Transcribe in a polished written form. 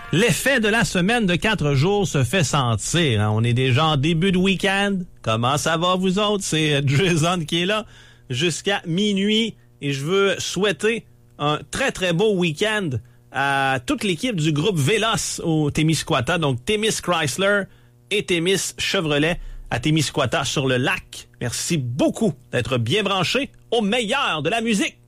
L'effet de la semaine de 4 jours se fait sentir. Hein? On est déjà en début de week-end. Comment ça va, vous autres? C'est Jason qui est là jusqu'à minuit. Et je veux souhaiter un très, très beau week-end à toute l'équipe du groupe Véloce au Témiscouata. Donc, Témis Chrysler et Témis Chevrolet à Témiscouata sur le lac. Merci beaucoup d'être bien branchés au meilleur de la musique.